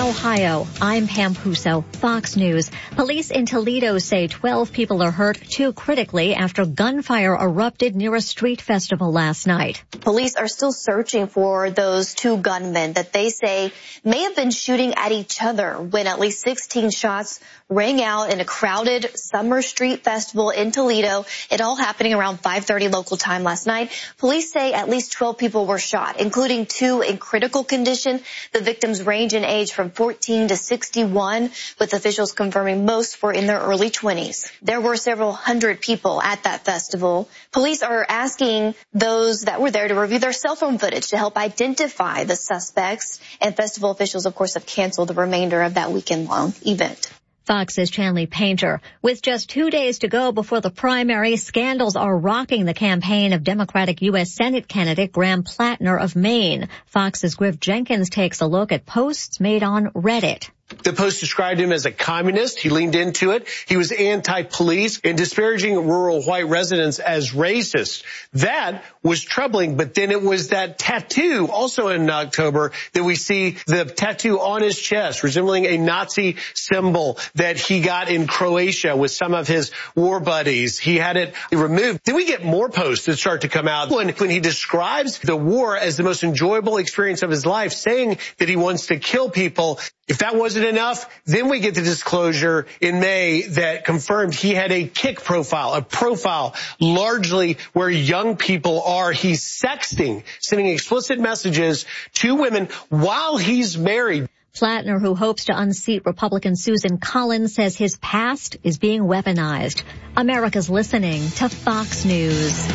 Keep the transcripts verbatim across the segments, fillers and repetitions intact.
Ohio, I'm Pam Puso, Fox News. Police in Toledo say twelve people are hurt, two critically, after gunfire erupted near a street festival last night. Police are still searching for those two gunmen that they say may have been shooting at each other when at least sixteen shots rang out in a crowded summer street festival in Toledo. It all happening around five thirty local time last night. Police say at least twelve people were shot, including two in critical condition. The victims range in age from fourteen to sixty-one, with officials confirming most were in their early twenties. There were several hundred people at that festival. Police are asking those that were there to review their cell phone footage to help identify the suspects. And festival officials, of course, have canceled the remainder of that weekend-long event. Fox's Chanley Painter. With just two days to go before the primary, scandals are rocking the campaign of Democratic U S Senate candidate Graham Plattner of Maine. Fox's Griff Jenkins takes a look at posts made on Reddit. The post described him as a communist. He leaned into it. He was anti-police and disparaging rural white residents as racist. That was troubling. But then it was that tattoo also in October that we see the tattoo on his chest resembling a Nazi symbol that he got in Croatia with some of his war buddies. He had it removed. Then we get more posts that start to come out when, when he describes the war as the most enjoyable experience of his life, saying that he wants to kill people. If that wasn't enough, then we get the disclosure in May that confirmed he had a Kik profile, a profile largely where young people are. He's sexting, sending explicit messages to women while he's married. Plattner, who hopes to unseat Republican Susan Collins, says his past is being weaponized. America's listening to Fox News.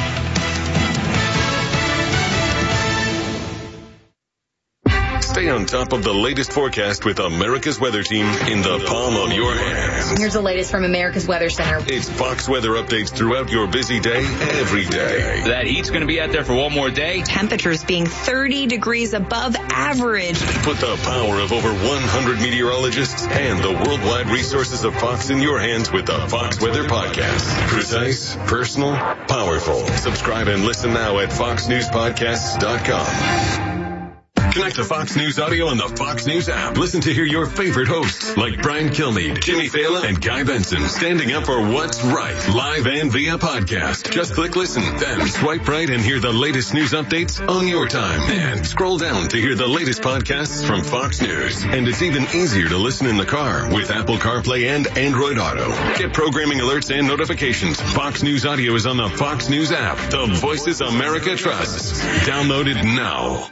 Stay on top of the latest forecast with America's Weather Team in the palm of your hand. Here's the latest from America's Weather Center. It's Fox weather updates throughout your busy day, every day. That heat's going to be out there for one more day. Temperatures being thirty degrees above average. Put the power of over one hundred meteorologists and the worldwide resources of Fox in your hands with the Fox Weather Podcast. Precise, personal, powerful. Subscribe and listen now at fox news podcasts dot com. Connect to Fox News Audio on the Fox News app. Listen to hear your favorite hosts like Brian Kilmeade, Jimmy Fallon, and Guy Benson standing up for what's right, live and via podcast. Just click listen, then swipe right and hear the latest news updates on your time. And scroll down to hear the latest podcasts from Fox News. And it's even easier to listen in the car with Apple CarPlay and Android Auto. Get programming alerts and notifications. Fox News Audio is on the Fox News app. The voices America trusts. Download it now.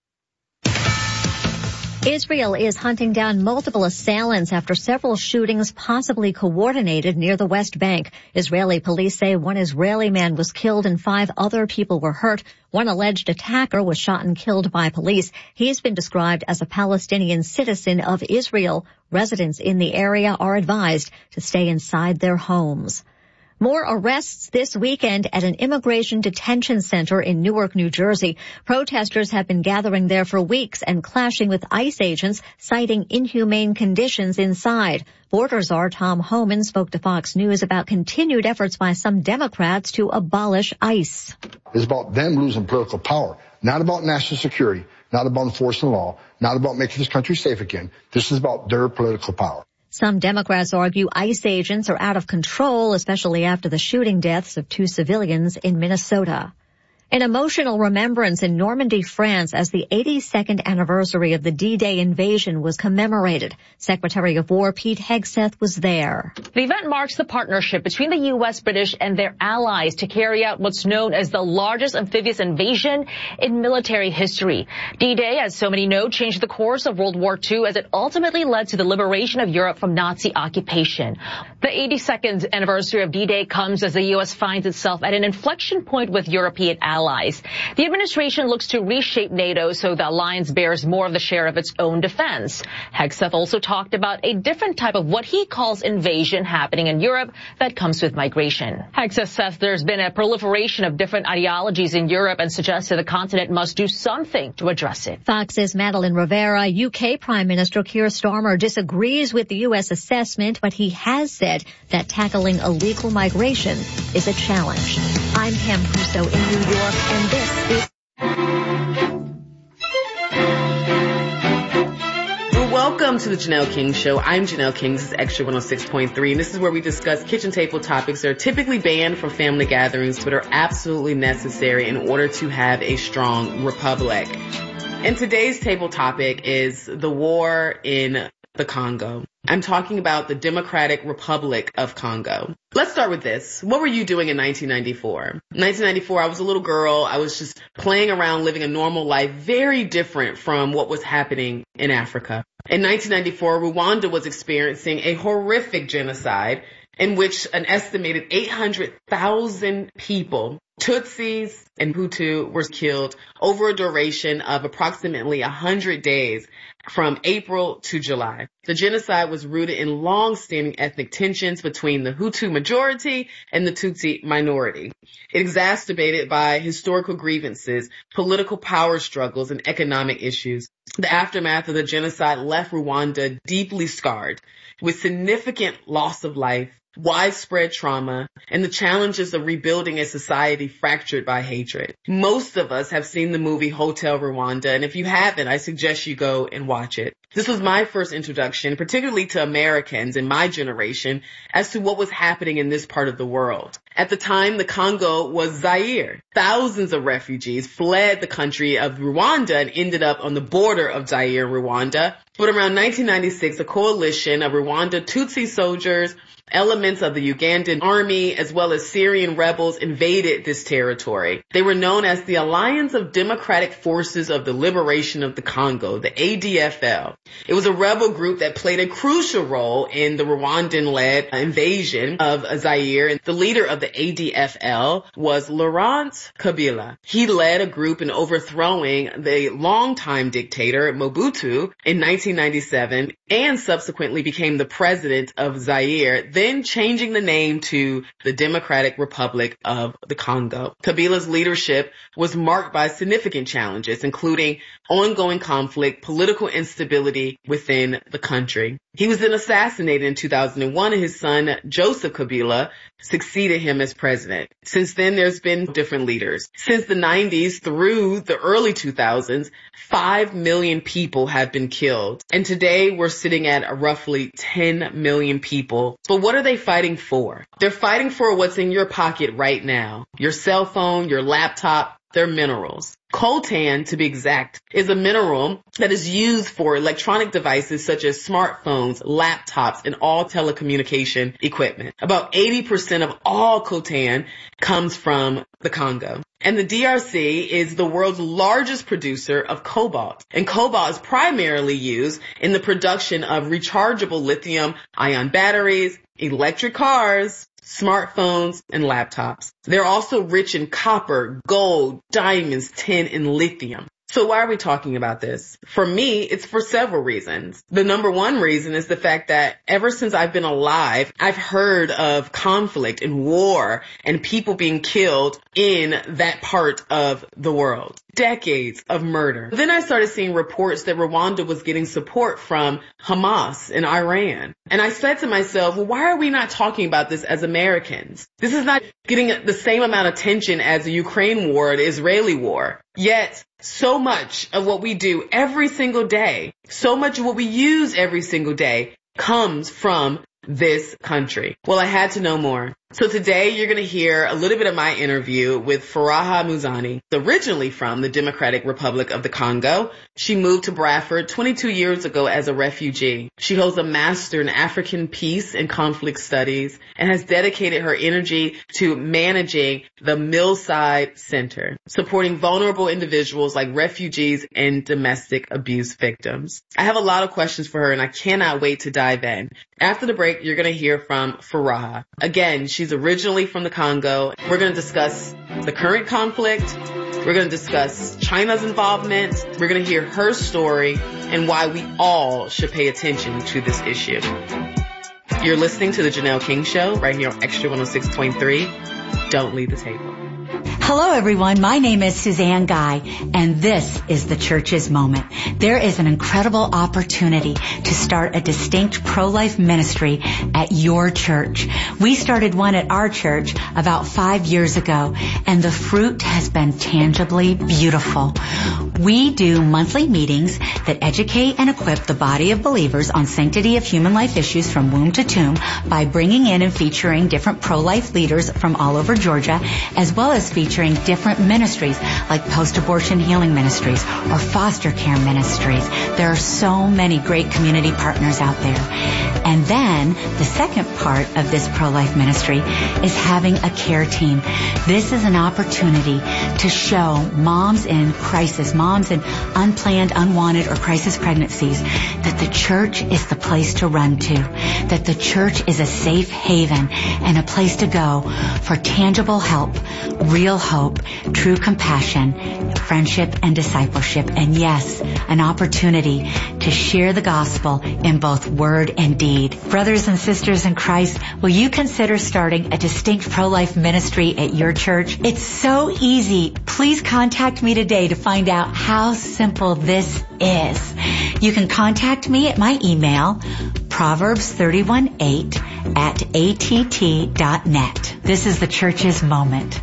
Israel is hunting down multiple assailants after several shootings possibly coordinated near the West Bank. Israeli police say one Israeli man was killed and five other people were hurt. One alleged attacker was shot and killed by police. He's been described as a Palestinian citizen of Israel. Residents in the area are advised to stay inside their homes. More arrests this weekend at an immigration detention center in Newark, New Jersey. Protesters have been gathering there for weeks and clashing with ICE agents, citing inhumane conditions inside. Border Czar Tom Homan spoke to Fox News about continued efforts by some Democrats to abolish ICE. It's about them losing political power, not about national security, not about enforcing law, not about making this country safe again. This is about their political power. Some Democrats argue ICE agents are out of control, especially after the shooting deaths of two civilians in Minnesota. An emotional remembrance in Normandy, France, as the eighty-second anniversary of the D-Day invasion was commemorated. Secretary of War Pete Hegseth was there. The event marks the partnership between the U S, British, and their allies to carry out what's known as the largest amphibious invasion in military history. D-Day, as so many know, changed the course of World War Two as it ultimately led to the liberation of Europe from Nazi occupation. The eighty-second anniversary of D-Day comes as the U S finds itself at an inflection point with European allies. The administration looks to reshape NATO so the alliance bears more of the share of its own defense. Hegseth also talked about a different type of what he calls invasion happening in Europe that comes with migration. Hegseth says there's been a proliferation of different ideologies in Europe and suggested the continent must do something to address it. Fox's Madeline Rivera. U K Prime Minister Keir Starmer disagrees with the U S assessment, but he has said that tackling illegal migration is a challenge. I'm Pam Puso in New York, and this is... Welcome to the Janelle King Show. I'm Janelle King. This is Extra one oh six point three, and this is where we discuss kitchen table topics that are typically banned from family gatherings, but are absolutely necessary in order to have a strong republic. And today's table topic is the war in the Congo. I'm talking about the Democratic Republic of Congo. Let's start with this. What were you doing in nineteen ninety-four? In nineteen ninety-four, I was a little girl. I was just playing around, living a normal life, very different from what was happening in Africa. In nineteen ninety-four, Rwanda was experiencing a horrific genocide in which an estimated eight hundred thousand people, Tutsis and Hutu, were killed over a duration of approximately one hundred days from April to July. The genocide was rooted in long-standing ethnic tensions between the Hutu majority and the Tutsi minority. It exacerbated by historical grievances, political power struggles, and economic issues. The aftermath of the genocide left Rwanda deeply scarred, with significant loss of life, widespread trauma, and the challenges of rebuilding a society fractured by hatred. Most of us have seen the movie Hotel Rwanda, and if you haven't, I suggest you go and watch it. This was my first introduction, particularly to Americans in my generation, as to what was happening in this part of the world. At the time, the Congo was Zaire. Thousands of refugees fled the country of Rwanda and ended up on the border of Zaire and Rwanda. But around nineteen ninety-six, a coalition of Rwanda Tutsi soldiers, elements of the Ugandan army, as well as Syrian rebels invaded this territory. They were known as the Alliance of Democratic Forces of the Liberation of the Congo, the A D F L. It was a rebel group that played a crucial role in the Rwandan-led invasion of Zaire. And the leader of the A D F L was Laurent Kabila. He led a group in overthrowing the longtime dictator Mobutu in nineteen ninety-seven and subsequently became the president of Zaire, then changing the name to the Democratic Republic of the Congo. Kabila's leadership was marked by significant challenges, including ongoing conflict, political instability within the country. He was then assassinated in two thousand one, and his son, Joseph Kabila, succeeded him as president. Since then, there's been different leaders. Since the nineties through the early two thousands, five million people have been killed. And today, we're sitting at roughly ten million people. But what are they fighting for? They're fighting for what's in your pocket right now. Your cell phone, your laptop, their minerals. Coltan, to be exact, is a mineral that is used for electronic devices such as smartphones, laptops, and all telecommunication equipment. About eighty percent of all coltan comes from the Congo. And the D R C is the world's largest producer of cobalt. And cobalt is primarily used in the production of rechargeable lithium-ion batteries, electric cars, smartphones, and laptops. They're also rich in copper, gold, diamonds, tin, and lithium. So why are we talking about this? For me, it's for several reasons. The number one reason is the fact that ever since I've been alive, I've heard of conflict and war and people being killed in that part of the world. Decades of murder. Then I started seeing reports that Rwanda was getting support from Hamas in Iran. And I said to myself, well, why are we not talking about this as Americans? This is not getting the same amount of attention as the Ukraine war or the Israeli war. Yet, so much of what we do every single day, so much of what we use every single day comes from this country. Well, I had to know more. So today you're going to hear a little bit of my interview with Furaha Muzani, originally from the Democratic Republic of the Congo. She moved to Bradford twenty-two years ago as a refugee. She holds a master in African peace and conflict studies and has dedicated her energy to managing the Millside Center, supporting vulnerable individuals like refugees and domestic abuse victims. I have a lot of questions for her and I cannot wait to dive in. After the break, you're going to hear from Furaha. Again, she's originally from the Congo. We're going to discuss the current conflict. We're going to discuss China's involvement. We're going to hear her story and why we all should pay attention to this issue. You're listening to The Janelle King Show right here on Extra one oh six point three. Don't leave the table. Hello, everyone. My name is Suzanne Guy, and this is the Church's Moment. There is an incredible opportunity to start a distinct pro-life ministry at your church. We started one at our church about five years ago, and the fruit has been tangibly beautiful. We do monthly meetings that educate and equip the body of believers on sanctity of human life issues from womb to tomb by bringing in and featuring different pro-life leaders from all over Georgia, as well as featuring different ministries like post-abortion healing ministries or foster care ministries. There are so many great community partners out there. And then the second part of this pro-life ministry is having a care team. This is an opportunity to show moms in crisis, moms in unplanned, unwanted, or crisis pregnancies that the church is the place to run to, that the church is a safe haven and a place to go for tangible help, real hope, true compassion, friendship, and discipleship. And yes, an opportunity to share the gospel in both word and deed. Brothers and sisters in Christ, will you consider starting a distinct pro-life ministry at your church? It's so easy. Please contact me today to find out how simple this is. You can contact me at my email, proverbs thirty-one eight at A T T dot net. This is the church's moment.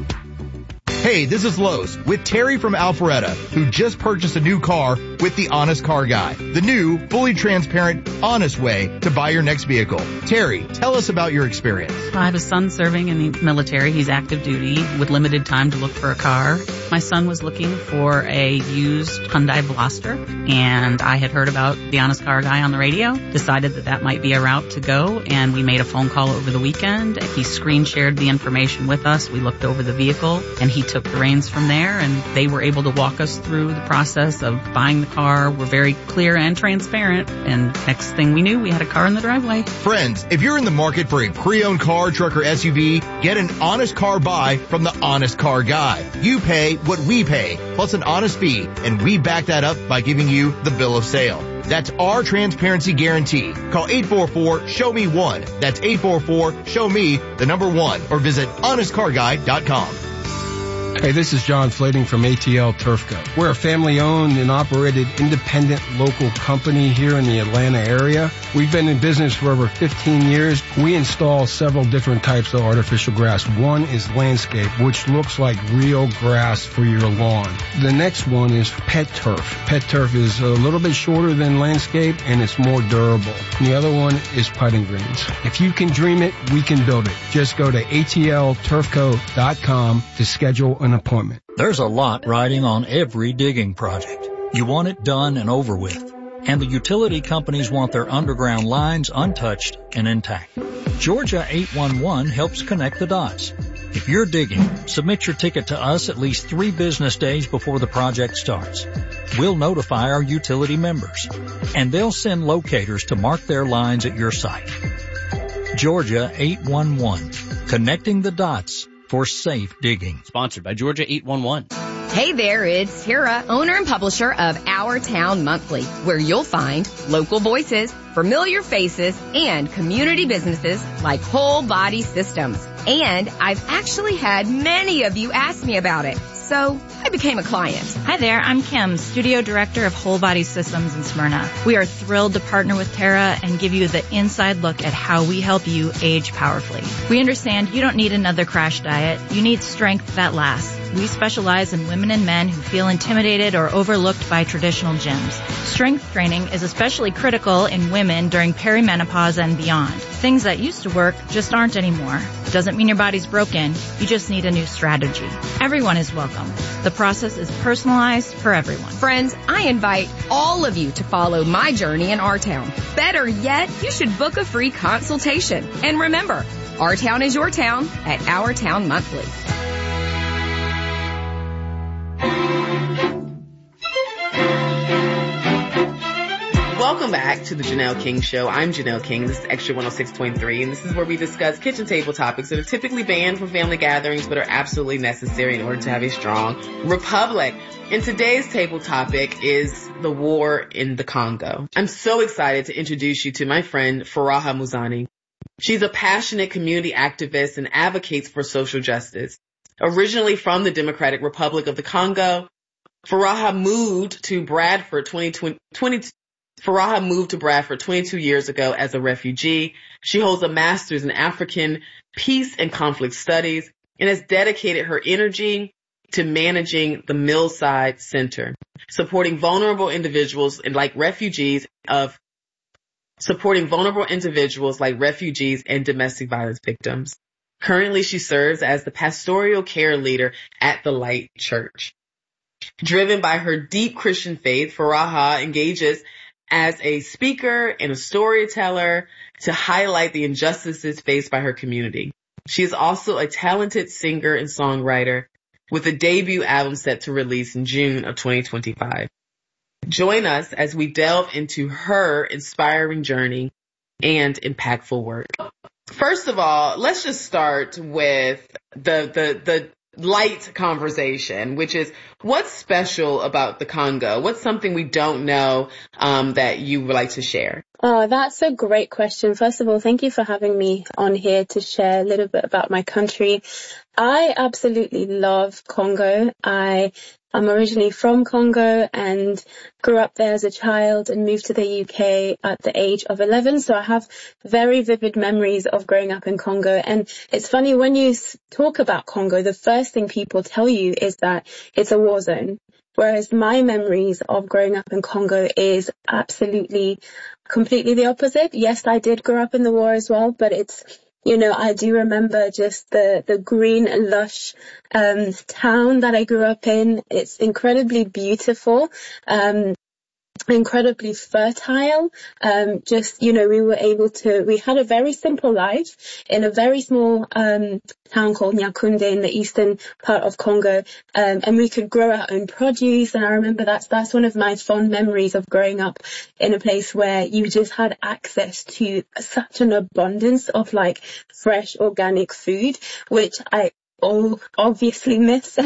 Hey, this is Lowe's with Terry from Alpharetta, who just purchased a new car with the Honest Car Guy, the new, fully transparent, honest way to buy your next vehicle. Terry, tell us about your experience. I have a son serving in the military. He's active duty with limited time to look for a car. My son was looking for a used Hyundai Blaster, and I had heard about the Honest Car Guy on the radio, decided that that might be a route to go, and we made a phone call over the weekend. He screen shared the information with us. We looked over the vehicle, and he took the reins from there, and they were able to walk us through the process of buying the car. We're very clear and transparent, and next thing we knew, we had a car in the driveway. Friends, if you're in the market for a pre-owned car, truck, or S U V, get an honest car buy from the Honest Car Guy. You pay what we pay, plus an honest fee, and we back that up by giving you the bill of sale. That's our transparency guarantee. Call eight four four, show me one. That's eight four four, show me the number one, or visit honest car guy dot com. Hey, this is John Flading from A T L Turfco. We're a family-owned and operated independent local company here in the Atlanta area. We've been in business for over fifteen years. We install several different types of artificial grass. One is landscape, which looks like real grass for your lawn. The next one is pet turf. Pet turf is a little bit shorter than landscape, and it's more durable. And the other one is putting greens. If you can dream it, we can build it. Just go to A T L turfco dot com to schedule an appointment. There's a lot riding on every digging project. You want it done and over with. And the utility companies want their underground lines untouched and intact. Georgia eight one one helps connect the dots. If you're digging, submit your ticket to us at least three business days before the project starts. We'll notify our utility members, and they'll send locators to mark their lines at your site. Georgia eight one one, connecting the dots for safe digging. Sponsored by Georgia eight one one. Hey there, it's Tara, owner and publisher of Our Town Monthly, where you'll find local voices, familiar faces, and community businesses like Whole Body Systems. And I've actually had many of you ask me about it, so I became a client. Hi there, I'm Kim, Studio Director of Whole Body Systems in Smyrna. We are thrilled to partner with Tara and give you the inside look at how we help you age powerfully. We understand you don't need another crash diet. You need strength that lasts. We specialize in women and men who feel intimidated or overlooked by traditional gyms. Strength training is especially critical in women during perimenopause and beyond. Things that used to work just aren't anymore. Doesn't mean your body's broken. You just need a new strategy. Everyone is welcome. The process is personalized for everyone. Friends, I invite all of you to follow my journey in Our Town. Better yet, you should book a free consultation. And remember, Our Town is your town at Our Town Monthly. Welcome back to the Janelle King Show. I'm Janelle King. This is Extra one oh six point three, and this is where we discuss kitchen table topics that are typically banned from family gatherings but are absolutely necessary in order to have a strong republic. And today's table topic is the war in the Congo. I'm so excited to introduce you to my friend Faraha Muzani. She's a passionate community activist and advocates for social justice. Originally from the Democratic Republic of the Congo, Faraha moved to Bradford twenty twenty Faraha moved to Bradford twenty-two years ago as a refugee. She holds a master's in African peace and conflict studies and has dedicated her energy to managing the Millside Center, supporting vulnerable individuals and like refugees of supporting vulnerable individuals like refugees and domestic violence victims. Currently, she serves as the pastoral care leader at the Light Church. Driven by her deep Christian faith, Faraha engages as a speaker and a storyteller to highlight the injustices faced by her community. She is also a talented singer and songwriter with a debut album set to release in June of twenty twenty-five. Join us as we delve into her inspiring journey and impactful work. First of all, let's just start with the the the light conversation, which is what's special about the Congo? What's something we don't know um, that you would like to share? Oh, that's a great question. First of all, thank you for having me on here to share a little bit about my country. I absolutely love Congo. I am originally from Congo and grew up there as a child and moved to the U K at the age of eleven. So I have very vivid memories of growing up in Congo. And it's funny, when you talk about Congo, the first thing people tell you is that it's a war zone. Whereas my memories of growing up in Congo is absolutely, completely the opposite. Yes, I did grow up in the war as well, but it's, you know, I do remember just the, the green, lush um, town that I grew up in. It's incredibly beautiful, um, incredibly fertile. Um, just, you know, we were able to, we had a very simple life in a very small um, town called Nyakunde in the eastern part of Congo. Um, and we could grow our own produce. And I remember that's, that's one of my fond memories of growing up in a place where you just had access to such an abundance of like fresh organic food, which I all obviously miss.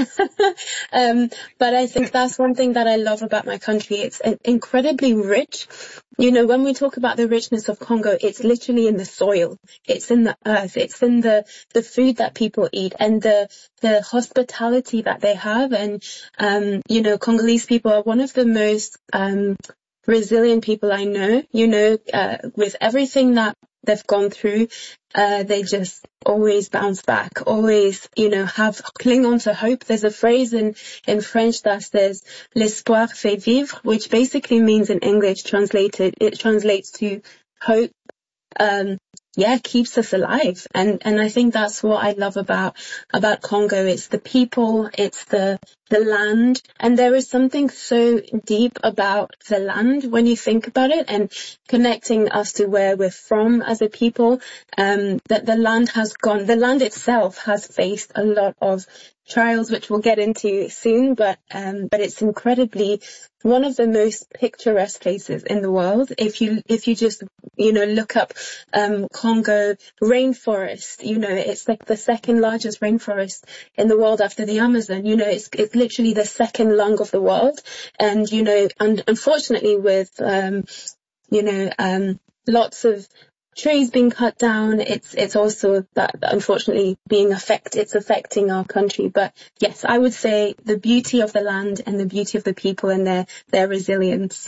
um, but I think that's one thing that I love about my country. It's incredibly rich. You know, when we talk about the richness of Congo, it's literally in the soil. It's in the earth. It's in the, the food that people eat and the, the hospitality that they have. And, um, you know, Congolese people are one of the most, um, resilient people I know, you know, uh, with everything that they've gone through, uh, they just always bounce back, always, you know, have, cling on to hope. There's a phrase in, in French that says, l'espoir fait vivre, which basically means in English translated, it translates to hope, um, yeah, keeps us alive. And, and I think that's what I love about, about Congo. It's the people, it's the, the land. And there is something so deep about the land when you think about it and connecting us to where we're from as a people, um, that the land has gone, the land itself has faced a lot of trials, which we'll get into soon, but, um, but it's incredibly one of the most picturesque places in the world. If you, if you just, you know, look up, um, Congo rainforest, you know, it's like the second largest rainforest in the world after the Amazon. You know, it's, it's literally the second lung of the world. And, you know, and unfortunately with, um, you know, um, lots of trees being cut down, it's it's also that unfortunately being affect it's affecting our country. But yes, I would say the beauty of the land and the beauty of the people and their their resilience.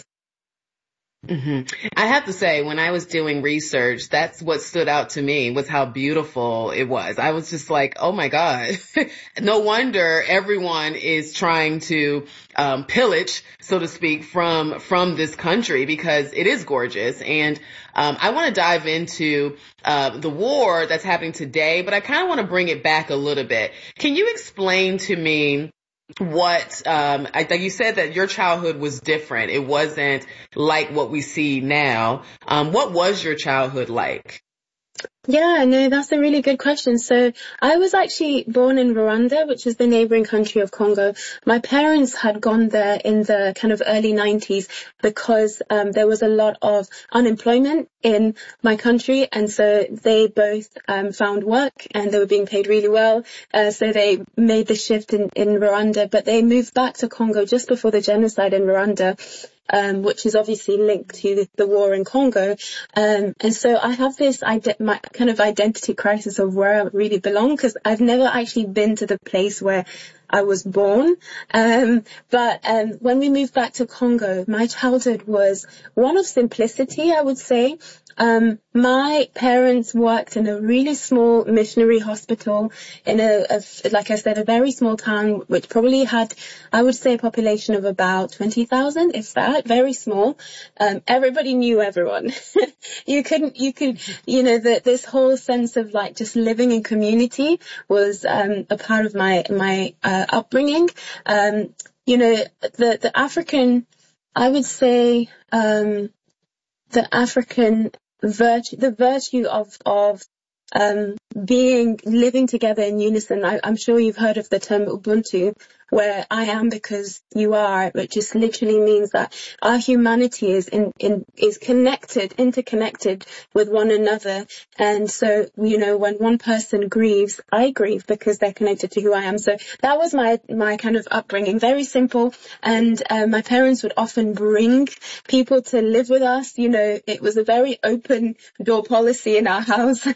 Mm-hmm. I have to say, when I was doing research, that's what stood out to me was how beautiful it was. I was just like, oh my God, no wonder everyone is trying to um, pillage, so to speak, from from this country because it is gorgeous. And um, I want to dive into uh, the war that's happening today, but I kind of want to bring it back a little bit. Can you explain to me what, um, I think you said that your childhood was different. It wasn't like what we see now. Um, what was your childhood like? Yeah, no, that's a really good question. So I was actually born in Rwanda, which is the neighboring country of Congo. My parents had gone there in the kind of early nineties because um, there was a lot of unemployment in my country. And so they both um, found work and they were being paid really well. Uh, so they made the shift in, in Rwanda, but they moved back to Congo just before the genocide in Rwanda. Um, which is obviously linked to the war in Congo. Um, and so I have this ide- my kind of identity crisis of where I really belong because I've never actually been to the place where I was born. Um, but um, when we moved back to Congo, my childhood was one of simplicity, I would say. Um, my parents worked in a really small missionary hospital in a, a, like I said, a very small town, which probably had, I would say, a population of about twenty thousand, if that, very small. Um, everybody knew everyone. you couldn't, you could, you know, the, this whole sense of like just living in community was, um, a part of my, my, uh, upbringing. Um, you know, the, the African, I would say, um, the African virtue, the virtue of, of, um, being, living together in unison. I, I'm sure you've heard of the term Ubuntu, where I am because you are, which just literally means that our humanity is in, in, is connected, interconnected with one another. And so, you know, when one person grieves, I grieve because they're connected to who I am. So that was my, my kind of upbringing. Very simple. And, uh, my parents would often bring people to live with us. You know, it was a very open door policy in our house.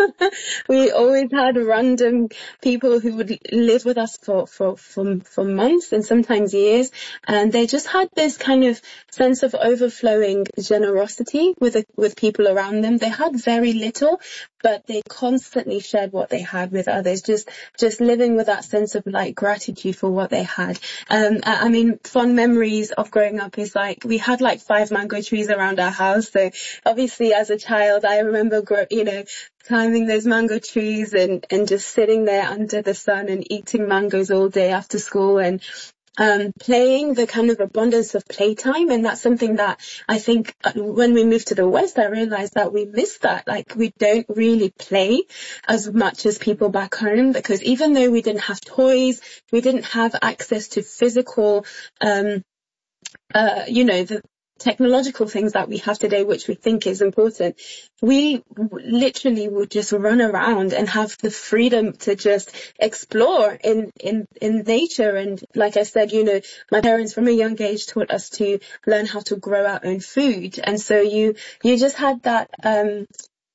We always had random people who would live with us for, for, for, for months and sometimes years. And they just had this kind of sense of overflowing generosity with, the, with people around them. They had very little, but they constantly shared what they had with others, just, just living with that sense of like gratitude for what they had. Um, I mean, fond memories of growing up is like, we had like five mango trees around our house. So obviously as a child, I remember, you know, climbing those mango trees and, and just sitting there under the sun and eating mangoes all day after school and um playing, the kind of abundance of playtime. And that's something that I think when we moved to the West, I realized that we missed that. Like we don't really play as much as people back home, because even though we didn't have toys, we didn't have access to physical, um uh you know, the technological things that we have today, which we think is important, we literally would just run around and have the freedom to just explore in, in, in nature. And like I said, you know, my parents from a young age taught us to learn how to grow our own food. And so you, you just had that, um,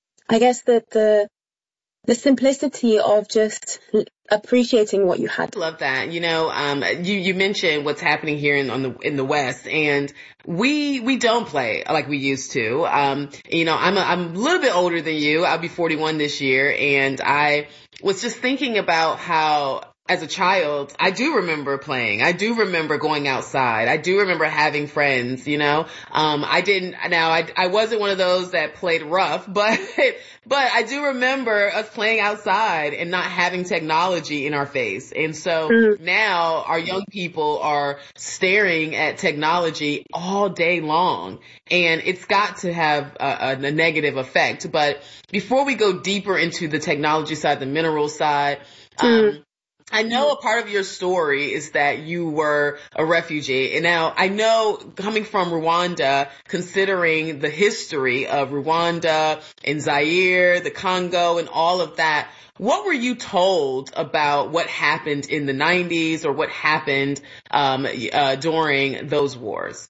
I guess that the, the simplicity of just appreciating what you had. Love that. You know, um, you, you mentioned what's happening here in, on the, in the West, and we, we don't play like we used to. Um, you know, I'm a, I'm a little bit older than you. I'll be forty-one this year. And I was just thinking about how, as a child, I do remember playing. I do remember going outside. I do remember having friends, you know. Um, I didn't, now I, I wasn't one of those that played rough, but, but I do remember us playing outside and not having technology in our face. And so mm. now our young people are staring at technology all day long, and it's got to have a, a negative effect. But before we go deeper into the technology side, the mineral side, mm. um, I know a part of your story is that you were a refugee. And now I know, coming from Rwanda, considering the history of Rwanda and Zaire, the Congo, and all of that, what were you told about what happened in the nineties or what happened um, uh, during those wars?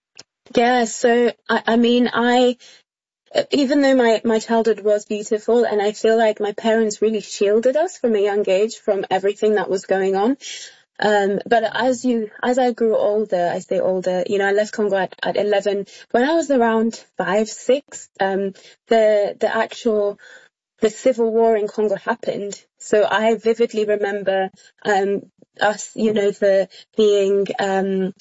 Yeah, so, I, I mean, I... Even though my, my childhood was beautiful, and I feel like my parents really shielded us from a young age from everything that was going on. Um, but as you, as I grew older, I say older, you know, I left Congo at, at eleven. When I was around five, six, um, the, the actual, the civil war in Congo happened. So I vividly remember, um, us, you know, the being, um,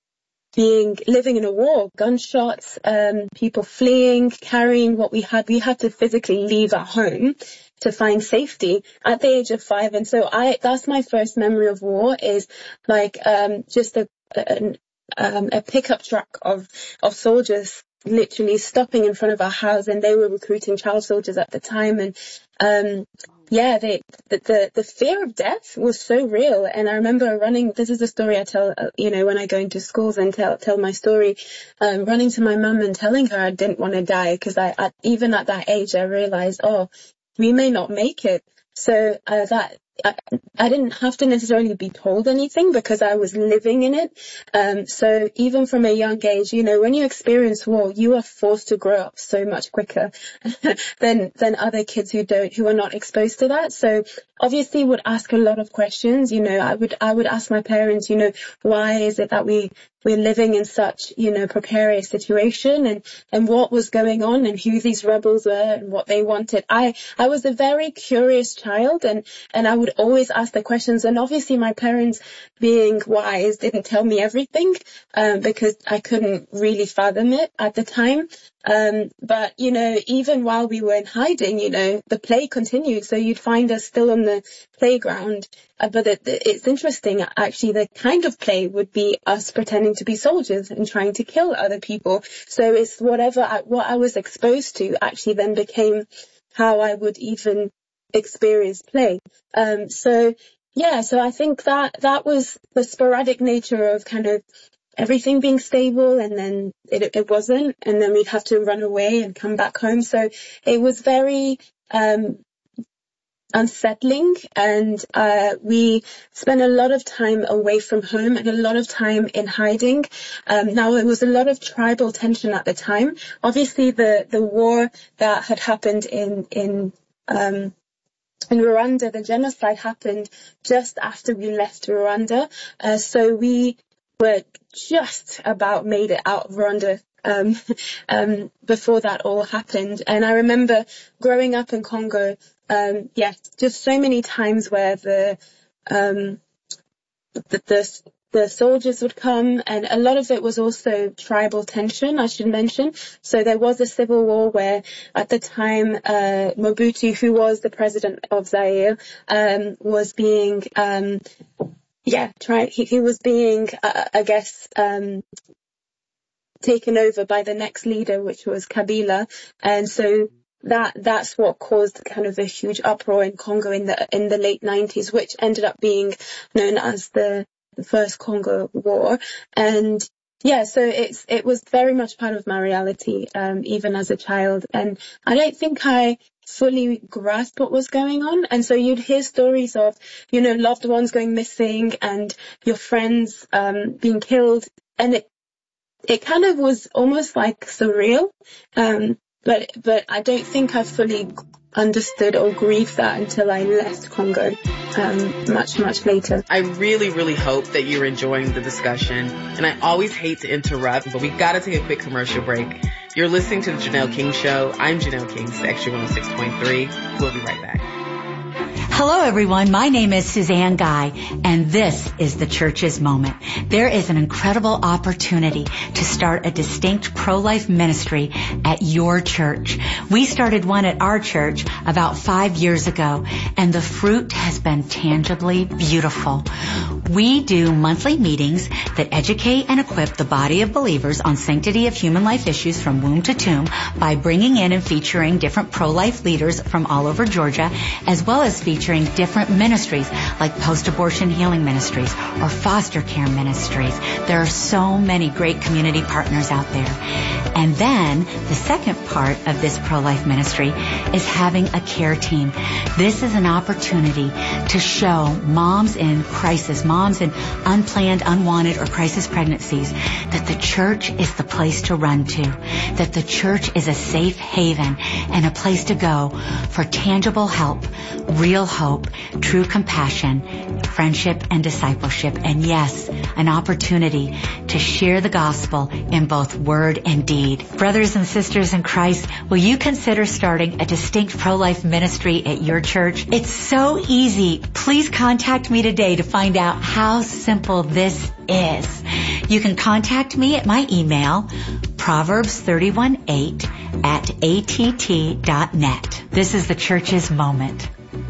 being, living in a war, gunshots, um, people fleeing, carrying what we had. We had to physically leave our home to find safety at the age of five. And so I, that's my first memory of war, is like, um, just a, a, um, a pickup truck of, of soldiers literally stopping in front of our house, and they were recruiting child soldiers at the time. And, um, yeah, they, the, the, the fear of death was so real. And I remember running, this is a story I tell, uh, you know, when I go into schools and tell, tell my story, um, running to my mum and telling her I didn't want to die, because I, I, even at that age, I realized, oh, we may not make it. So, uh, that, I, I didn't have to necessarily be told anything because I was living in it. Um, so even from a young age, you know, when you experience war, you are forced to grow up so much quicker than, than other kids who don't, who are not exposed to that. So obviously would ask a lot of questions. You know, I would, I would ask my parents, you know, why is it that we, we're living in such, you know, precarious situation, and, and what was going on, and who these rebels were and what they wanted. I, I was a very curious child, and, and I would always ask the questions. And obviously my parents, being wise, didn't tell me everything, um, because I couldn't really fathom it at the time. Um, but, you know, even while we were in hiding, you know, the play continued. So you'd find us still on the playground. Uh, but it, it's interesting, actually, the kind of play would be us pretending to be soldiers and trying to kill other people. So it's whatever, I, what I was exposed to actually then became how I would even experience play. Um, so, yeah, so I think that that was the sporadic nature of kind of everything being stable, and then it, it wasn't, and then we'd have to run away and come back home. So it was very um unsettling, and uh we spent a lot of time away from home and a lot of time in hiding. Um now there was a lot of tribal tension at the time. Obviously the the war that had happened in in um in Rwanda, the genocide happened just after we left Rwanda, uh, so we were just about made it out of Rwanda um, um, before that all happened. And I remember growing up in Congo, um, yeah, just so many times where the, um, the, the, the soldiers would come, and a lot of it was also tribal tension, I should mention. So there was a civil war where at the time, uh, Mobutu, who was the president of Zaire, um, was being, um, Yeah, try. He, he was being, uh, I guess, um, taken over by the next leader, which was Kabila, and so that that's what caused kind of a huge uproar in Congo in the in the late nineties, which ended up being known as the, the First Congo War. And yeah, so it's it was very much part of my reality, um, even as a child, and I don't think I fully grasp what was going on. And so you'd hear stories of, you know, loved ones going missing and your friends um being killed, and it it kind of was almost like surreal, um but but I don't think I fully understood or grieved that until I left Congo um much much later. I really really hope that you're enjoying the discussion, and I always hate to interrupt, but we got to take a quick commercial break. You're listening to the Janelle King Show. I'm Janelle King, X one oh six point three. We'll be right back. Hello, everyone. My name is Suzanne Guy, and this is the Church's Moment. There is an incredible opportunity to start a distinct pro-life ministry at your church. We started one at our church about five years ago, and the fruit has been tangibly beautiful. We do monthly meetings that educate and equip the body of believers on sanctity of human life issues from womb to tomb by bringing in and featuring different pro-life leaders from all over Georgia, as well as featuring different ministries like post-abortion healing ministries or foster care ministries. There are so many great community partners out there. And then the second part of this pro-life ministry is having a care team. This is an opportunity to show moms in crisis, moms in unplanned, unwanted, or crisis pregnancies that the church is the place to run to, that the church is a safe haven and a place to go for tangible help, real hope, true compassion, friendship, and discipleship. And yes, an opportunity to share the gospel in both word and deed. Brothers and sisters in Christ, will you consider starting a distinct pro-life ministry at your church? It's so easy. Please contact me today to find out how simple this is. You can contact me at my email, proverbs thirty-one eight at a t t dot net. This is the Church's Moment.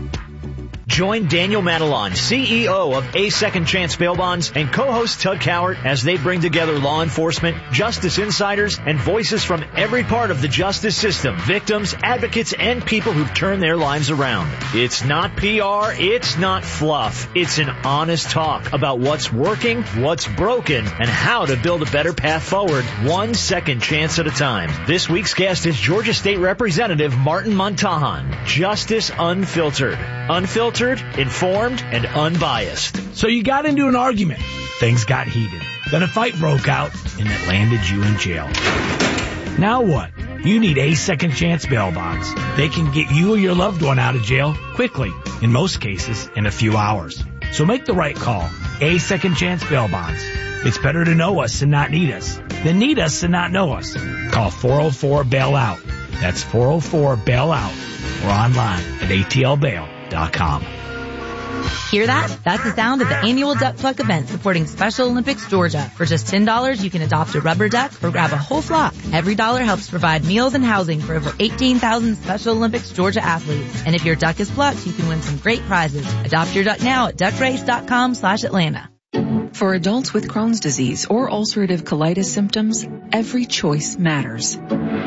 Join Daniel Matalon, C E O of A Second Chance Bail Bonds, and co-host Tug Cowart as they bring together law enforcement, justice insiders, and voices from every part of the justice system, victims, advocates, and people who've turned their lives around. It's not P R, it's not fluff. It's an honest talk about what's working, what's broken, and how to build a better path forward, one second chance at a time. This week's guest is Georgia State Representative Martin Montahan. Justice Unfiltered. Unfiltered, informed, and unbiased. So you got into an argument. Things got heated. Then a fight broke out, and it landed you in jail. Now what? You need A Second Chance bail bonds. They can get you or your loved one out of jail quickly, in most cases, in a few hours. So make the right call. A Second Chance bail bonds. It's better to know us and not need us than need us and not know us. Call four oh four bail out. That's four oh four bail out or online at A T L bail dot com. Hear that? That's the sound of the annual Duck Pluck event supporting Special Olympics Georgia. For just ten dollars, you can adopt a rubber duck or grab a whole flock. Every dollar helps provide meals and housing for over eighteen thousand Special Olympics Georgia athletes. And if your duck is plucked, you can win some great prizes. Adopt your duck now at duck race dot com slash Atlanta. For adults with Crohn's disease or ulcerative colitis symptoms, every choice matters.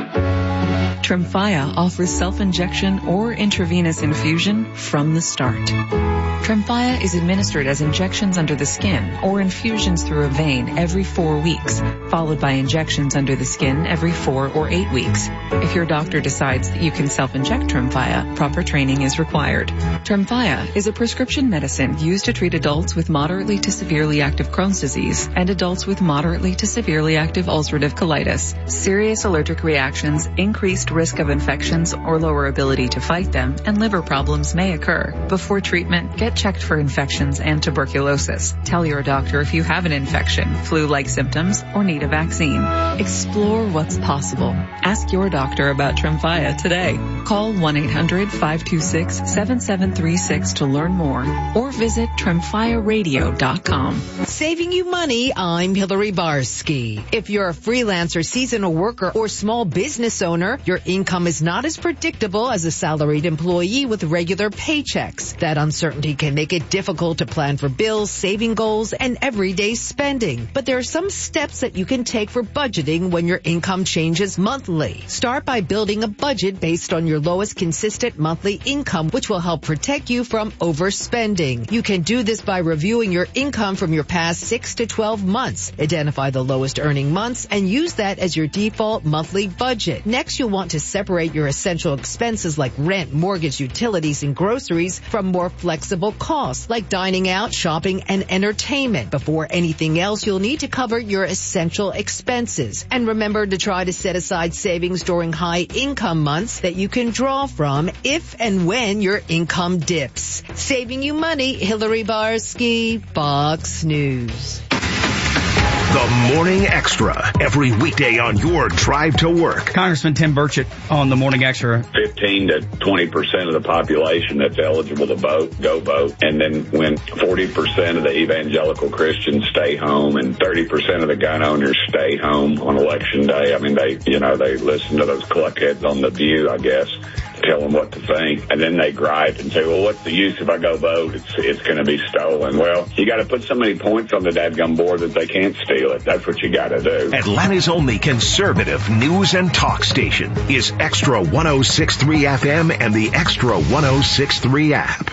Tremfya offers self-injection or intravenous infusion from the start. Tremfya is administered as injections under the skin or infusions through a vein every four weeks, followed by injections under the skin every four or eight weeks. If your doctor decides that you can self-inject Tremfya, proper training is required. Tremfya is a prescription medicine used to treat adults with moderately to severely active Crohn's disease and adults with moderately to severely active ulcerative colitis. Serious allergic reactions, increased risk of infections or lower ability to fight them, and liver problems may occur. Before treatment, get checked for infections and tuberculosis. Tell your doctor if you have an infection, flu-like symptoms, or need a vaccine. Explore what's possible. Ask your doctor about Tremfya today. Call one eight hundred five two six seven seven three six to learn more or visit tremfya radio dot com. Saving you money, I'm Hillary Barsky. If you're a freelancer, seasonal worker, or small business owner, your income is not as predictable as a salaried employee with regular paychecks. That uncertainty can make it difficult to plan for bills, saving goals, and everyday spending. But there are some steps that you can take for budgeting when your income changes monthly. Start by building a budget based on your lowest consistent monthly income, which will help protect you from overspending. You can do this by reviewing your income from your past six to twelve months. Identify the lowest earning months and use that as your default monthly budget. Next, you'll want to separate your essential expenses like rent, mortgage, utilities, and groceries from more flexible costs like dining out, shopping, and entertainment. Before anything else, you'll need to cover your essential expenses. And remember to try to set aside savings during high income months that you can draw from if and when your income dips. Saving you money, Hillary Barsky, Fox News. The Morning Extra, every weekday on your drive to work. Congressman Tim Burchett on the Morning Extra. fifteen to twenty percent of the population that's eligible to vote, go vote. And then when forty percent of the evangelical Christians stay home and thirty percent of the gun owners stay home on election day, I mean, they, you know, they listen to those cluckheads on The View, I guess, tell them what to think, and then they gripe and say, well, what's the use if I go vote? It's it's going to be stolen. Well, you got to put so many points on the dadgum board that they can't steal it. That's what you got to do. Atlanta's only conservative news and talk station is Extra one oh six point three F M and the Extra one oh six point three app.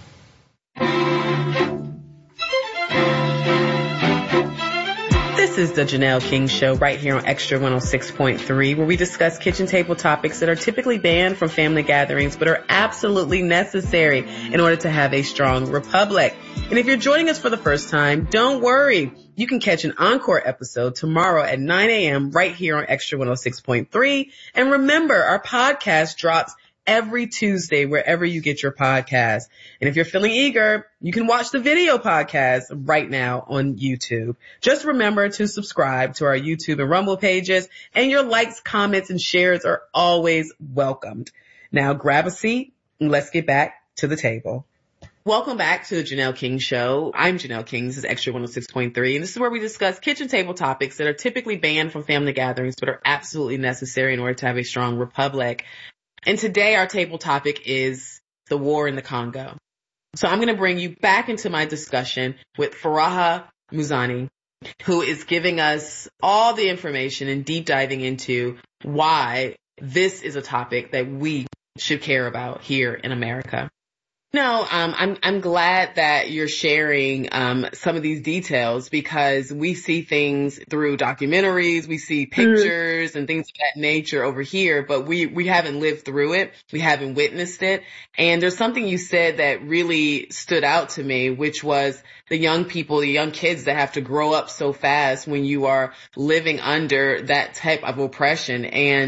This is the Janelle King Show right here on Extra one oh six point three, where we discuss kitchen table topics that are typically banned from family gatherings but are absolutely necessary in order to have a strong republic. And if you're joining us for the first time, don't worry. You can catch an encore episode tomorrow at nine a.m. right here on Extra one oh six point three. And remember, our podcast drops every Tuesday wherever you get your podcast. And if you're feeling eager, you can watch the video podcast right now on YouTube. Just remember to subscribe to our YouTube and Rumble pages, and your likes, comments, and shares are always welcomed. Now grab a seat and let's get back to the table. Welcome back to the Janelle King Show. I'm Janelle King. This is Extra one oh six point three, and this is where we discuss kitchen table topics that are typically banned from family gatherings but are absolutely necessary in order to have a strong republic. And today our table topic is the war in the Congo. So I'm going to bring you back into my discussion with Faraha Muzani, who is giving us all the information and deep diving into why this is a topic that we should care about here in America. No, um, I'm, I'm glad that you're sharing, um, some of these details, because we see things through documentaries, we see pictures mm-hmm. and things of that nature over here, but we, we haven't lived through it. We haven't witnessed it. And there's something you said that really stood out to me, which was the young people, the young kids that have to grow up so fast when you are living under that type of oppression. And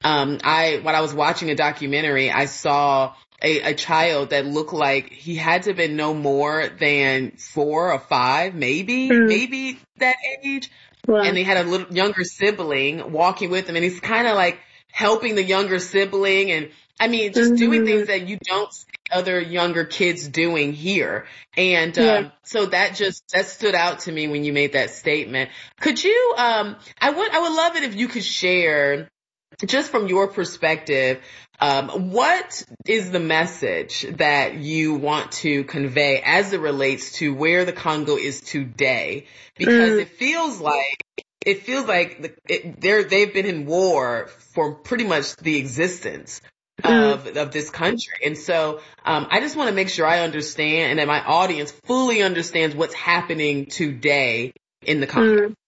um, I, when I was watching a documentary, I saw a, a child that looked like he had to have been no more than four or five, maybe, mm. maybe that age. Wow. And they had a little younger sibling walking with him, and he's kind of like helping the younger sibling, and I mean, just mm-hmm. doing things that you don't see other younger kids doing here. And yeah. um, so that just that stood out to me when you made that statement. Could you? Um, I would I would love it if you could share, just from your perspective, um, what is the message that you want to convey as it relates to where the Congo is today? Because mm. it feels like it feels like the, it, they're they've been in war for pretty much the existence of mm. of this country, and so um, I just want to make sure I understand and that my audience fully understands what's happening today in the Congo. Mm.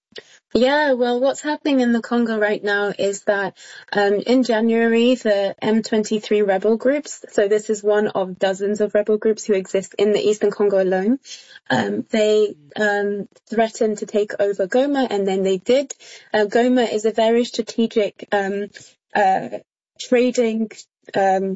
Yeah, well, what's happening in the Congo right now is that um, in January, the M twenty-three rebel groups, so this is one of dozens of rebel groups who exist in the Eastern Congo alone, um, they um, threatened to take over Goma, and then they did. Uh, Goma is a very strategic um, uh, trading um,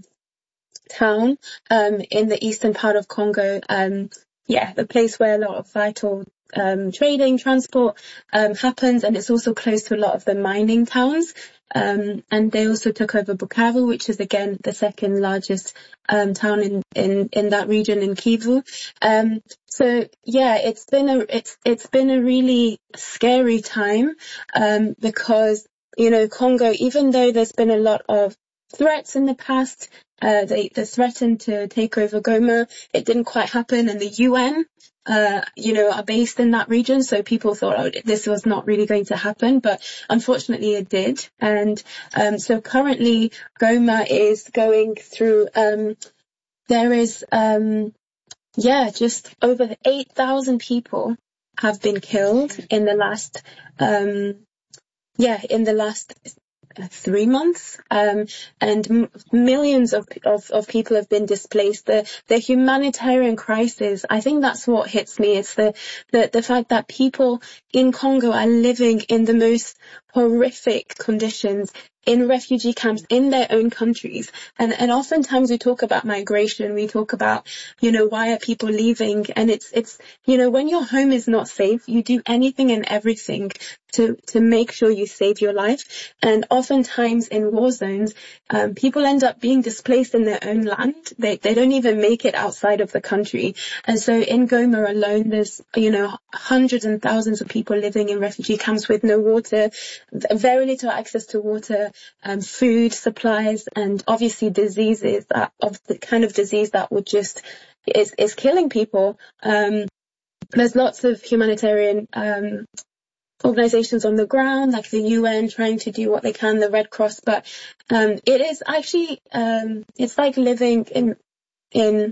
town um, in the eastern part of Congo. Um, yeah, the place where a lot of vital Um, trading, transport um, happens, and it's also close to a lot of the mining towns. Um, and they also took over Bukavu, which is again the second largest um, town in, in, in that region in Kivu. Um, so yeah, it's been a it's it's been a really scary time um, because you know Congo, even though there's been a lot of threats in the past, uh, they, they threatened to take over Goma. It didn't quite happen, and the U N. Uh, you know, are based in that region. So people thought, oh, this was not really going to happen, but unfortunately it did. And, um, so currently Goma is going through, um, there is, um, yeah, just over eight thousand people have been killed in the last, um, yeah, in the last three months, um, and m- millions of, of, of people have been displaced. The, the humanitarian crisis, I think that's what hits me. It's the, the, the fact that people in Congo are living in the most horrific conditions in refugee camps in their own countries. And, and oftentimes we talk about migration, we talk about, you know, why are people leaving? And it's, it's, you know, when your home is not safe, you do anything and everything to, to make sure you save your life. And oftentimes in war zones, um, people end up being displaced in their own land. They, they don't even make it outside of the country. And so in Goma alone, there's, you know, hundreds and thousands of people living in refugee camps with no water, very little access to water, um, food supplies, and obviously diseases that, of the kind of disease that would just is is killing people. Um, there's lots of humanitarian um, organizations on the ground, like the U N, trying to do what they can, the Red Cross, but um, it is actually um, it's like living in in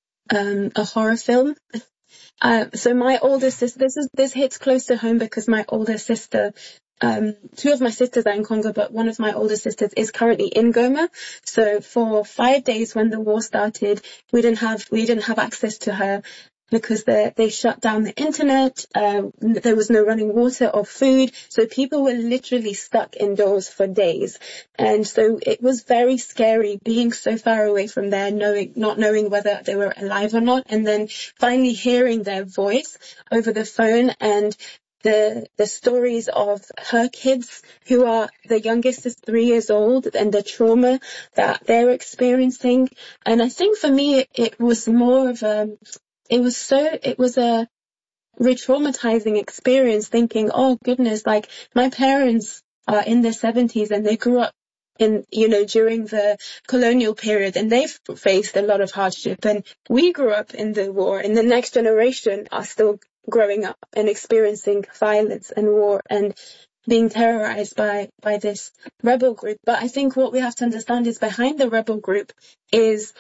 um, a horror film. Uh, so my older sister, this is this hits close to home because my older sister. Um, two of my sisters are in Congo, but one of my older sisters is currently in Goma. So for five days when the war started, we didn't have, we didn't have access to her because they, they shut down the internet. Uh, there was no running water or food. So people were literally stuck indoors for days. And so it was very scary being so far away from there, knowing, not knowing whether they were alive or not. And then finally hearing their voice over the phone, and The, the stories of her kids, who are, the youngest is three years old, and the trauma that they're experiencing. And I think for me, it, it was more of a, it was so, it was a re-traumatizing experience, thinking, oh goodness, like my parents are in their seventies and they grew up in, you know, during the colonial period, and they've faced a lot of hardship, and we grew up in the war, and the next generation are still growing up and experiencing violence and war and being terrorized by, by this rebel group. But I think what we have to understand is behind the rebel group is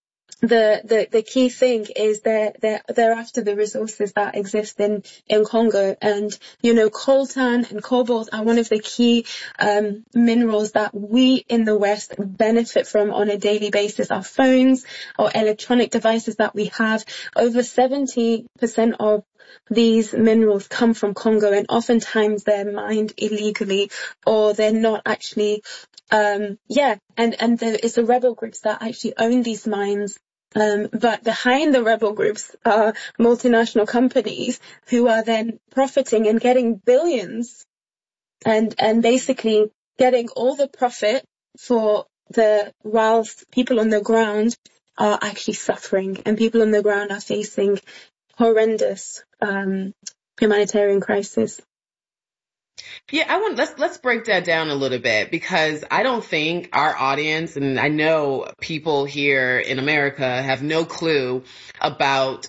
the, the, the key thing is they're, they're, they're after the resources that exist in, in Congo. And, you know, coltan and cobalt are one of the key, um, minerals that we in the West benefit from on a daily basis. Our phones or electronic devices that we have, over seventy percent of these minerals come from Congo, and oftentimes they're mined illegally, or they're not actually, um, yeah, and, and there is the rebel groups that actually own these mines. Um, but behind the rebel groups are multinational companies who are then profiting and getting billions and, and basically getting all the profit for the, whilst people on the ground are actually suffering, and people on the ground are facing horrendous, um, humanitarian crisis. Yeah, I want let's let's break that down a little bit, because I don't think our audience, and I know people here in America have no clue about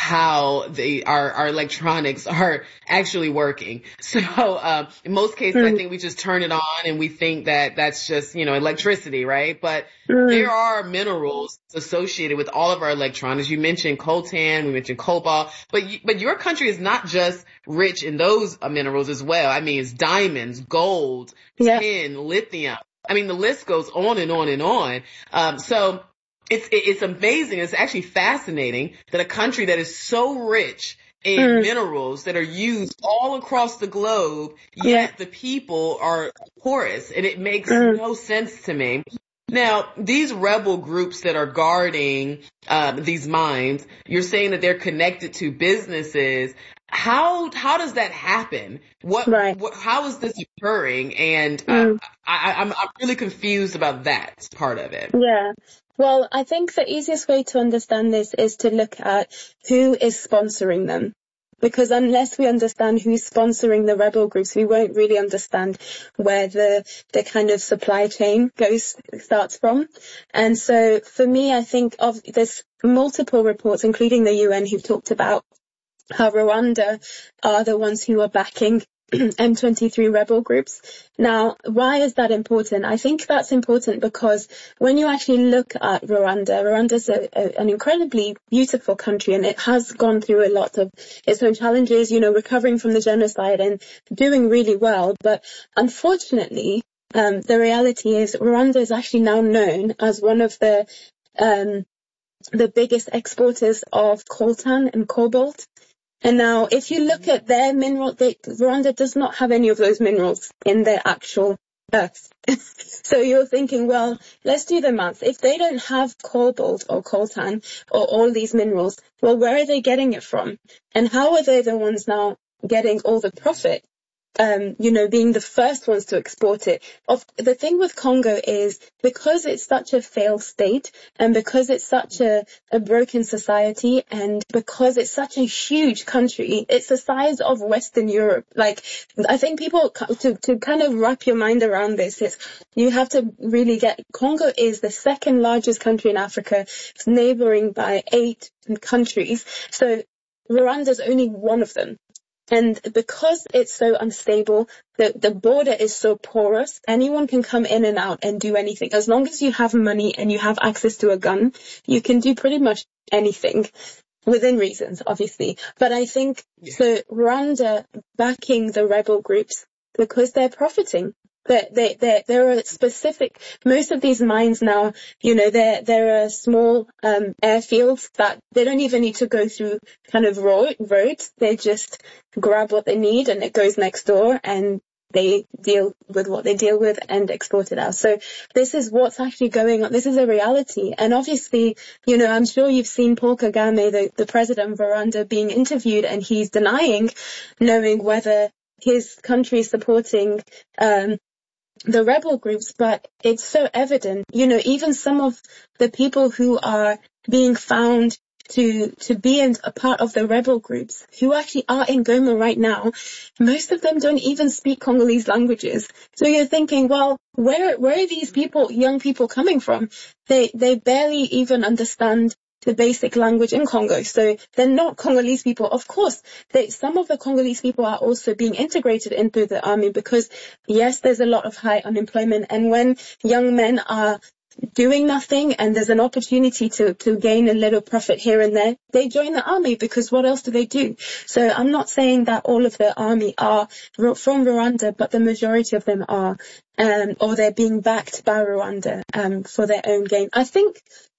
how the our, our electronics are actually working. So um, in most cases, mm. I think we just turn it on and we think that that's just, you know, electricity, right? But mm. there are minerals associated with all of our electronics. You mentioned coltan, we mentioned cobalt, but you, but your country is not just rich in those uh, minerals as well. I mean, it's diamonds, gold, yeah. tin, lithium. I mean, the list goes on and on and on. Um, so It's, it's amazing. It's actually fascinating that a country that is so rich in mm. minerals that are used all across the globe, yet yeah. the people are porous, and it makes mm. no sense to me. Now, these rebel groups that are guarding um, these mines, you're saying that they're connected to businesses. How how does that happen? What, right. what how is this occurring? And uh, mm. I, I'm I'm really confused about that part of it. Yeah. Well, I think the easiest way to understand this is to look at who is sponsoring them. Because unless we understand who's sponsoring the rebel groups, we won't really understand where the, the kind of supply chain goes, starts from. And so for me, I think of there's multiple reports, including the U N, who've talked about how Rwanda are the ones who are backing M twenty-three rebel groups. Now, why is that important? I think that's important because when you actually look at Rwanda, Rwanda's a, a, an incredibly beautiful country, and it has gone through a lot of its own challenges, you know, recovering from the genocide and doing really well. But unfortunately, um, the reality is Rwanda is actually now known as one of the um, the biggest exporters of coltan and cobalt. And now, if you look at their mineral, they, Rwanda does not have any of those minerals in their actual earth. So you're thinking, well, let's do the math. If they don't have cobalt or coltan or all these minerals, well, where are they getting it from? And how are they the ones now getting all the profit? Um, you know, being the first ones to export it. Of, the thing with Congo is because it's such a failed state, and because it's such a, a broken society, and because it's such a huge country, it's the size of Western Europe. Like, I think people, to, to kind of wrap your mind around this, it's, you have to really get, Congo is the second largest country in Africa. It's neighboring by eight countries. So Rwanda's only one of them. And because it's so unstable, the, the border is so porous, anyone can come in and out and do anything. As long as you have money and you have access to a gun, you can do pretty much anything, within reasons, obviously. But I think, yeah. so Rwanda backing the rebel groups because they're profiting. They, they, they, there are specific, most of these mines now, you know, there, there are small, um, airfields that they don't even need to go through kind of road, roads. They just grab what they need and it goes next door, and they deal with what they deal with and export it out. So this is what's actually going on. This is a reality. And obviously, you know, I'm sure you've seen Paul Kagame, the, the president of Rwanda, being interviewed, and he's denying knowing whether his country is supporting, um, the rebel groups, but it's so evident, you know, even some of the people who are being found to to be in a part of the rebel groups who actually are in Goma right now, most of them don't even speak Congolese languages. So you're thinking, well, where where are these people, young people, coming from? They they barely even understand the basic language in Congo. So they're not Congolese people. Of course, they, some of the Congolese people are also being integrated into the army because, yes, there's a lot of high unemployment. And when young men are doing nothing and there's an opportunity to, to gain a little profit here and there, they join the army because what else do they do? So I'm not saying that all of the army are from Rwanda, but the majority of them are, um, or they're being backed by Rwanda um, for their own gain. I think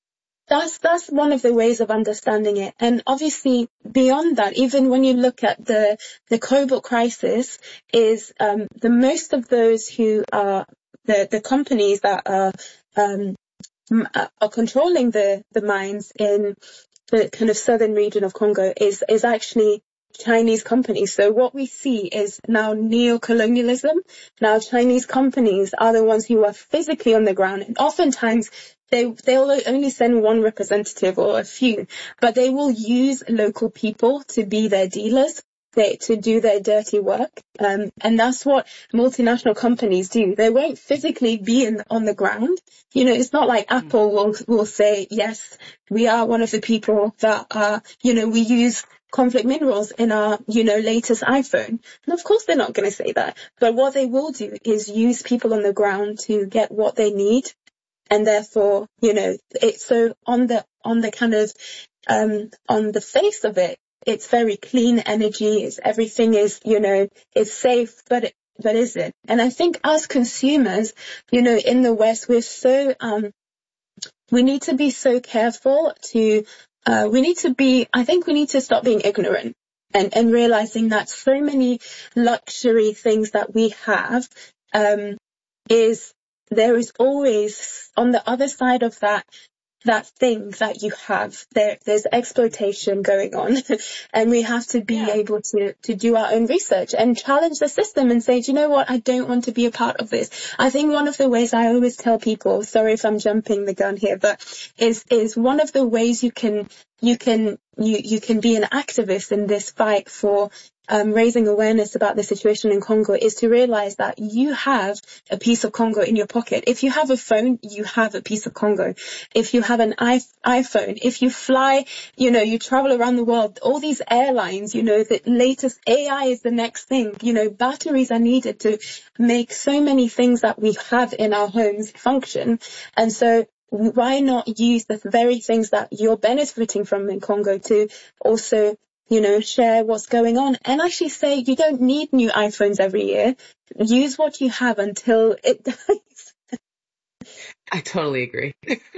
That's that's one of the ways of understanding it. And obviously beyond that, even when you look at the the cobalt crisis, is um, the most of those who are the the companies that are um, are controlling the the mines in the kind of southern region of Congo is is actually Chinese companies. So what we see is now neo-colonialism. Now Chinese companies are the ones who are physically on the ground, and oftentimes they they'll only send one representative or a few, but they will use local people to be their dealers, they, to do their dirty work. Um, and that's what multinational companies do. They won't physically be in, on the ground. You know, it's not like Apple will will say, yes, we are one of the people that are, you know, we use conflict minerals in our, you know, latest iPhone. And of course they're not going to say that. But what they will do is use people on the ground to get what they need. And therefore, you know, it's so on the, on the kind of, um, on the face of it, it's very clean energy. It's everything is, you know, it's safe, but it, but is it? And I think as consumers, you know, in the West, we're so, um, we need to be so careful to, uh, we need to be, I think we need to stop being ignorant and, and realizing that so many luxury things that we have, um, is, there is always on the other side of that, that thing that you have, there, there's exploitation going on and we have to be yeah. able to, to do our own research and challenge the system and say, do you know what? I don't want to be a part of this. I think one of the ways I always tell people, sorry if I'm jumping the gun here, but is, is one of the ways you can, you can, you, you can be an activist in this fight for Um, raising awareness about the situation in Congo is to realize that you have a piece of Congo in your pocket. If you have a phone, you have a piece of Congo. If you have an iPhone, if you fly, you know, you travel around the world, all these airlines, you know, the latest A I is the next thing. You know, batteries are needed to make so many things that we have in our homes function. And so why not use the very things that you're benefiting from in Congo to also, you know, share what's going on and actually say you don't need new iPhones every year. Use what you have until it dies. I totally agree.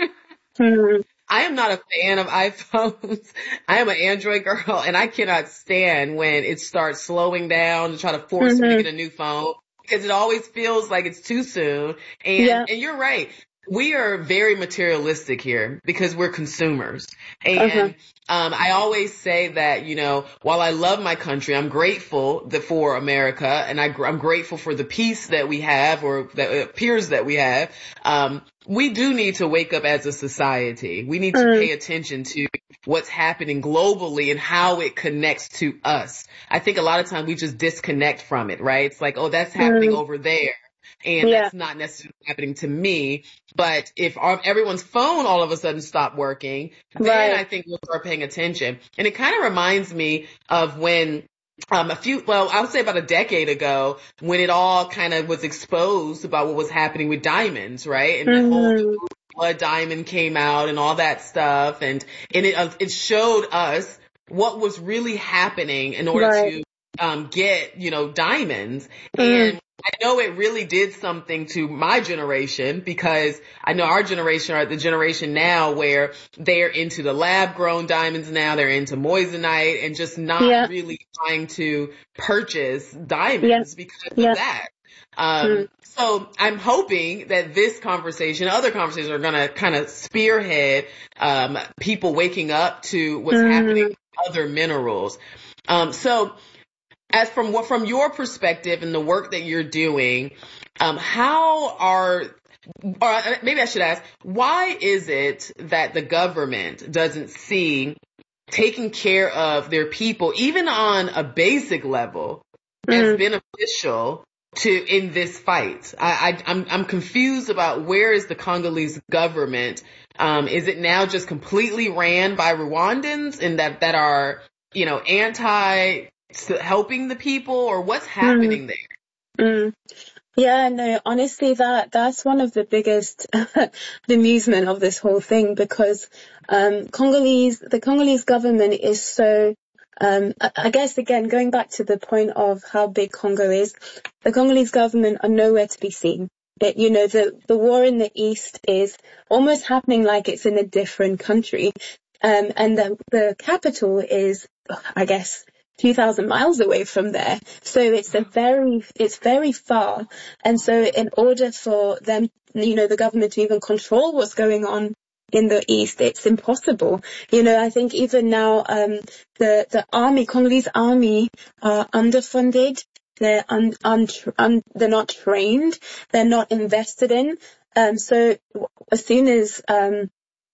hmm. I am not a fan of iPhones. I am an Android girl, and I cannot stand when it starts slowing down to try to force mm-hmm. me to get a new phone because it always feels like it's too soon. And, yeah. and you're right. We are very materialistic here because we're consumers. And uh-huh. um, I always say that, you know, while I love my country, I'm grateful that for America, and I, I'm grateful for the peace that we have, or that it appears that we have. Um, we do need to wake up as a society. We need to uh-huh. pay attention to what's happening globally and how it connects to us. I think a lot of times we just disconnect from it, right? It's like, oh, that's happening uh-huh. over there. And yeah. that's not necessarily happening to me. But if our, everyone's phone all of a sudden stopped working, then right. I think we'll start paying attention. And it kind of reminds me of when um a few, well, I would say about a decade ago, when it all kind of was exposed about what was happening with diamonds, right? And mm-hmm. the whole blood diamond came out and all that stuff. And, and it, uh, it showed us what was really happening in order right. to um get, you know, diamonds. Mm. And I know it really did something to my generation, because I know our generation are the generation now where they're into the lab grown diamonds now. They're into moissanite and just not yeah. really trying to purchase diamonds yeah. because yeah. of that. Um, mm. So I'm hoping that this conversation, other conversations are going to kind of spearhead um, people waking up to what's mm. happening with other minerals. Um, so As from what, from your perspective and the work that you're doing, um, how are, or maybe I should ask, why is it that the government doesn't see taking care of their people, even on a basic level, mm. as beneficial to in this fight? I, I, I'm, I'm confused about where is the Congolese government? Um, is it now just completely ran by Rwandans and that that are, you know, anti helping the people, or what's happening mm. there? Mm. Yeah, no, honestly, that, that's one of the biggest amusement of this whole thing, because, um, Congolese, the Congolese government is so, um, I, I guess again, going back to the point of how big Congo is, the Congolese government are nowhere to be seen. It, you know, the, the war in the East is almost happening like it's in a different country. Um, and the, the capital is, I guess, two thousand miles away from there. So it's a very, it's very far. And so in order for them, you know, the government to even control what's going on in the East, it's impossible. You know, I think even now, um, the, the army, Congolese army are underfunded. They're un, un, un, they're not trained. They're not invested in. Um, so as soon as, um,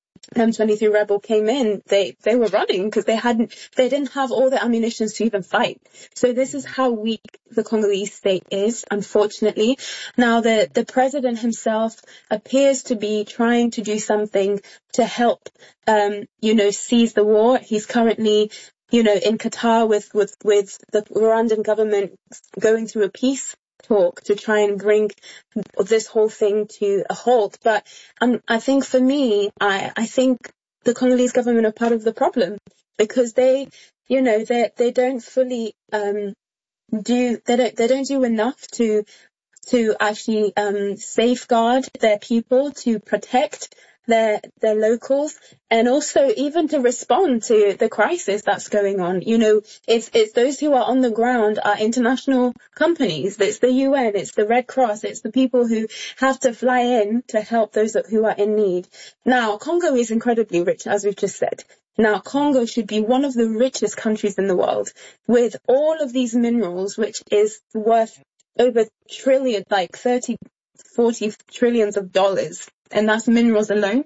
M twenty-three Rebel came in, they, they were running because they hadn't, they didn't have all the ammunition to even fight. So this is how weak the Congolese state is, unfortunately. Now the, the president himself appears to be trying to do something to help, um, you know, seize the war. He's currently, you know, in Qatar with, with, with the Rwandan government going through a peace talk to try and bring this whole thing to a halt. But um, I think for me, I, I think the Congolese government are part of the problem because they, you know, they they don't fully um, do they don't they don't do enough to to actually um, safeguard their people, to protect their their locals, and also even to respond to the crisis that's going on. You know, it's it's those who are on the ground are international companies. It's the U N, it's the Red Cross, it's the people who have to fly in to help those who are in need. Now, Congo is incredibly rich, as we've just said. Now, Congo should be one of the richest countries in the world with all of these minerals, which is worth over trillion, like thirty, forty trillions of dollars. And that's minerals alone.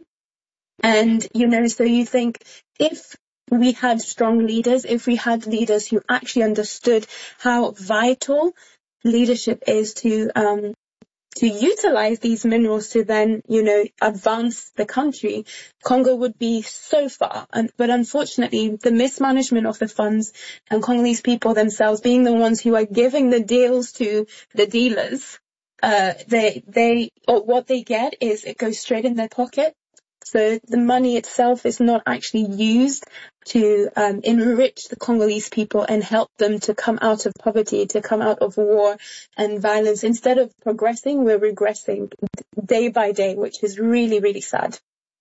And, you know, so you think if we had strong leaders, if we had leaders who actually understood how vital leadership is to, um, to utilize these minerals to then, you know, advance the country, Congo would be so far. And, but unfortunately, the mismanagement of the funds and Congolese people themselves being the ones who are giving the deals to the dealers, Uh, they, they, or what they get is it goes straight in their pocket. So the money itself is not actually used to, um, enrich the Congolese people and help them to come out of poverty, to come out of war and violence. Instead of progressing, we're regressing day by day, which is really, really sad.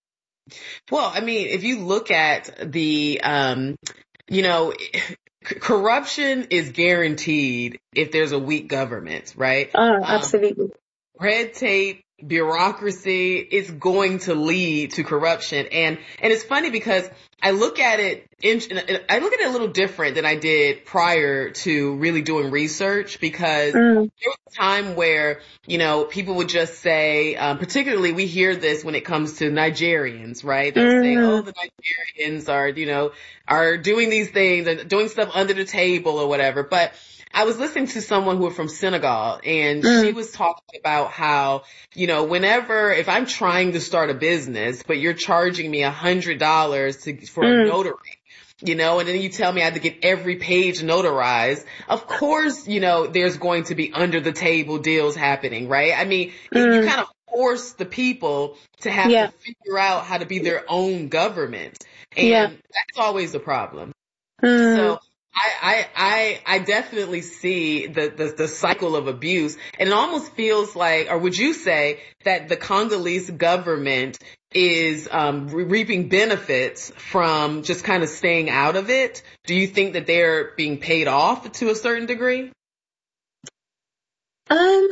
Well, I mean, if you look at the, um, you know, corruption is guaranteed if there's a weak government, right? Oh, absolutely. Um, red tape, bureaucracy is going to lead to corruption. And, and it's funny because I look at it, in, I look at it a little different than I did prior to really doing research because mm. there was a time where, you know, people would just say, um, particularly we hear this when it comes to Nigerians, right? They'll mm. say, oh, the Nigerians are, you know, are doing these things and doing stuff under the table or whatever. But I was listening to someone who was from Senegal and mm. she was talking about how, you know, whenever, if I'm trying to start a business, but you're charging me a hundred dollars to, for mm. a notary, you know, and then you tell me I have to get every page notarized. Of course, you know, there's going to be under the table deals happening, right? I mean, mm. you kind of force the people to have yeah. to figure out how to be their own government. And yeah. that's always a problem. Mm. So, I, I, I definitely see the, the, the cycle of abuse, and it almost feels like, or would you say that the Congolese government is, um, re- reaping benefits from just kind of staying out of it? Do you think that they're being paid off to a certain degree? Um,